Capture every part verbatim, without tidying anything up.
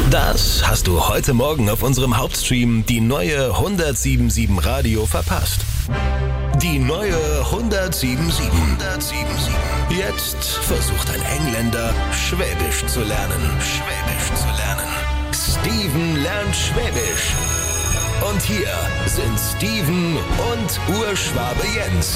Das hast du heute Morgen auf unserem Hauptstream die neue hundertsieben Komma sieben Radio verpasst. Die neue hundertsieben Komma sieben. hundertsieben Komma sieben. Jetzt versucht ein Engländer, Schwäbisch zu lernen. Schwäbisch zu lernen. Steven lernt Schwäbisch. Und hier sind Steven und Urschwabe Jens.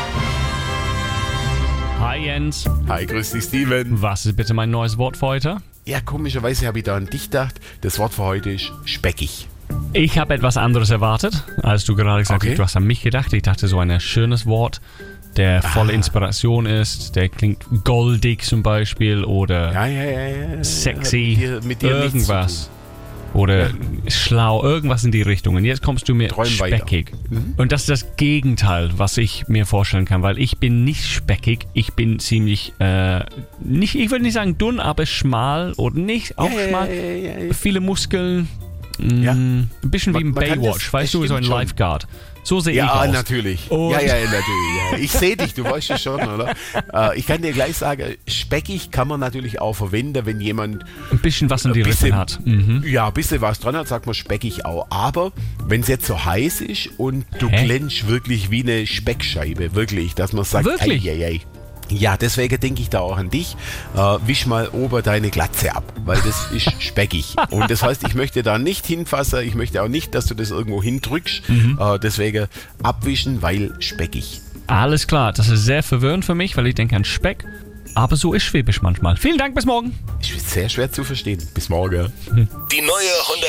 Hi Jens. Hi, grüß dich Steven. Was ist bitte mein neues Wort für heute? Ja, komischerweise habe ich da an dich gedacht. Das Wort für heute ist speckig. Ich habe etwas anderes erwartet, als du gerade gesagt hast, Okay. du hast an mich gedacht. Ich dachte, so ein schönes Wort, der voller Inspiration ist, der klingt goldig zum Beispiel oder Ja, ja, ja, ja. sexy, Mit dir, mit dir irgendwas. Oder schlau, irgendwas in die Richtung. Und jetzt kommst du mir Träum weiter. speckig. Und das ist das Gegenteil, was ich mir vorstellen kann, weil ich bin nicht speckig, ich bin ziemlich, äh, nicht, ich würde nicht sagen dünn, aber schmal oder nicht, auch Ja, ja, schmal. ja, ja, ja. Viele Muskeln, mh, Ja. ein bisschen wie Man- im man kann Baywatch, das- weißt das du, so ein stimmt schon. Lifeguard. So sehe ich Ja, aus. natürlich. Und- Ja, ja, ja, natürlich. Ja. Ich sehe dich, du weißt es schon, oder? Äh, ich kann dir gleich sagen, speckig kann man natürlich auch verwenden, wenn jemand Ein bisschen was in die ein bisschen- Rippen hat. Mhm. ja, ein bisschen was dran hat, sagt man speckig auch. Aber wenn es jetzt so heiß ist und du Hä? glänzt wirklich wie eine Speckscheibe, wirklich, dass man sagt, Wirklich? ei, ei, ei. Ja, deswegen denke ich da auch an dich. Äh, wisch mal ober deine Glatze ab, weil das ist speckig. Und das heißt, ich möchte da nicht hinfassen, ich möchte auch nicht, dass du das irgendwo hindrückst. Äh, deswegen abwischen, weil speckig. Alles klar, das ist sehr verwirrend für mich, weil ich denke an Speck. Aber so ist Schwäbisch manchmal. Vielen Dank, bis morgen. Ist sehr schwer zu verstehen. Bis morgen. Die neue